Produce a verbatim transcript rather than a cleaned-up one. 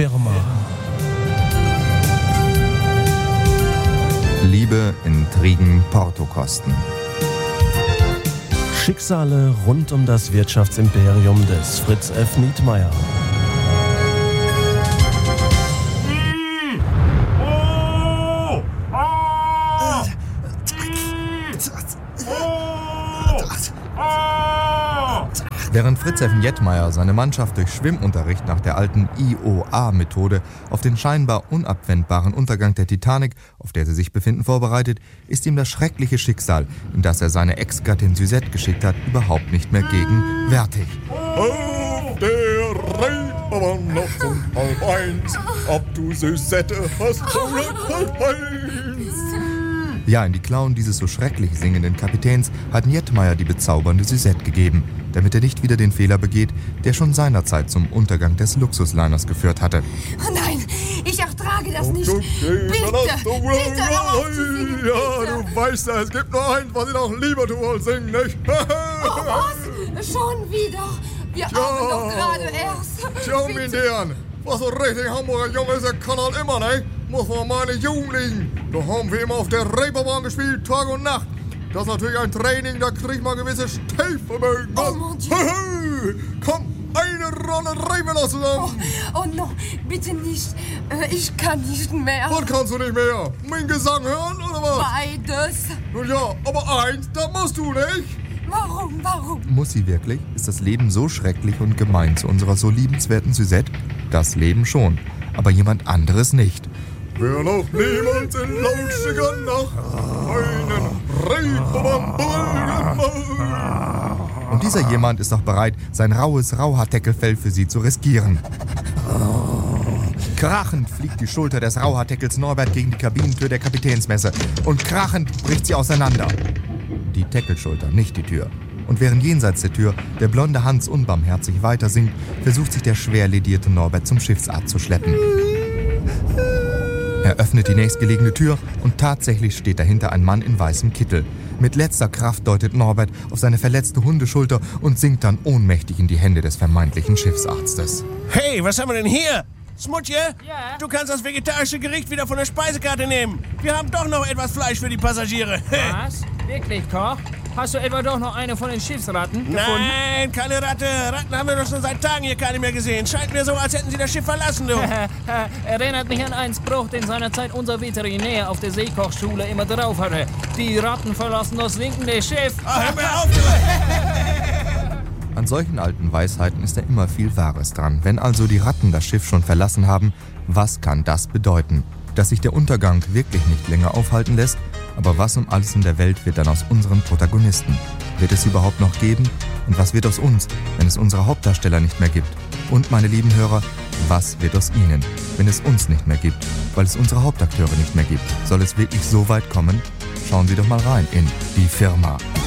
Firma. Liebe, Intrigen, Portokosten. Schicksale rund um das Wirtschaftsimperium des Fritz F. Nietmeyer. Während Fritz F. Nietmeyer seine Mannschaft durch Schwimmunterricht nach der alten I O A-Methode auf den scheinbar unabwendbaren Untergang der Titanic, auf der sie sich befinden, vorbereitet, ist ihm das schreckliche Schicksal, in das er seine Ex-Gattin Suzette geschickt hat, überhaupt nicht mehr gegenwärtig. Auf der Reeperbahn noch um halb eins, ob du Suzette hast oder halb eins. Ja, in die Klauen dieses so schrecklich singenden Kapitäns hat Nietmeyer die bezaubernde Suzette gegeben, damit er nicht wieder den Fehler begeht, der schon seinerzeit zum Untergang des Luxusliners geführt hatte. Oh nein, ich ertrage das nicht. Okay, Bitte, bitte, bitte, hör auf zu singen, ja, bitte. du weißt ja, es gibt nur eins, was ich noch lieber tue als singen, nicht? Oh, was? Schon wieder? Wir Tja. haben doch gerade erst. Tja, Bitte. mein Herren, was so richtig Hamburger Junge ist, der kann halt immer, ne? Muss man mal eine Jugend liegen. Da haben wir immer auf der Reeperbahn gespielt, Tag und Nacht. Das ist natürlich ein Training, da kriegt man gewisse Stellvermögen. Oh, mon Dieu. Komm, eine Runde Reeperbahn Oh, zusammen. oh no, bitte nicht. Äh, Ich kann nicht mehr. Was kannst du nicht mehr? Mein Gesang hören, oder was? Beides. Nun ja, aber eins, da musst du nicht. Warum, warum? Muss sie wirklich? Ist das Leben so schrecklich und gemein zu unserer so liebenswerten Suzette? Das Leben schon, aber jemand anderes nicht. Wer noch niemals in lauschiger Nacht einen Reeperbahn gemacht. Und dieser jemand ist auch bereit, sein raues Rauhaardeckelfell für sie zu riskieren. Krachend fliegt die Schulter des Rauhaardeckels Norbert gegen die Kabinentür der Kapitänsmesse und krachend bricht sie auseinander. Die Deckelschulter, nicht die Tür. Und während jenseits der Tür der blonde Hans unbarmherzig weiter singt, versucht sich der schwer ledierte Norbert zum Schiffsarzt zu schleppen. Er öffnet die nächstgelegene Tür und tatsächlich steht dahinter ein Mann in weißem Kittel. Mit letzter Kraft deutet Norbert auf seine verletzte Hundeschulter und sinkt dann ohnmächtig in die Hände des vermeintlichen Schiffsarztes. Hey, was haben wir denn hier? Smutje? Ja? Du kannst das vegetarische Gericht wieder von der Speisekarte nehmen. Wir haben doch noch etwas Fleisch für die Passagiere. Was? Wirklich, Koch? Hast du etwa doch noch eine von den Schiffsratten gefunden? Nein, keine Ratte. Ratten haben wir doch schon seit Tagen hier keine mehr gesehen. Scheint mir so, als hätten sie das Schiff verlassen, du. Erinnert mich an einen Spruch, den seinerzeit unser Veterinär auf der Seekochschule immer drauf hatte. Die Ratten verlassen das sinkende Schiff. Ach, hör mir auf, du. An solchen alten Weisheiten ist ja immer viel Wahres dran. Wenn also die Ratten das Schiff schon verlassen haben, was kann das bedeuten? Dass sich der Untergang wirklich nicht länger aufhalten lässt? Aber was um alles in der Welt wird dann aus unseren Protagonisten? Wird es sie überhaupt noch geben? Und was wird aus uns, wenn es unsere Hauptdarsteller nicht mehr gibt? Und, meine lieben Hörer, was wird aus ihnen, wenn es uns nicht mehr gibt? Weil es unsere Hauptakteure nicht mehr gibt. Soll es wirklich so weit kommen? Schauen Sie doch mal rein in Die Firma.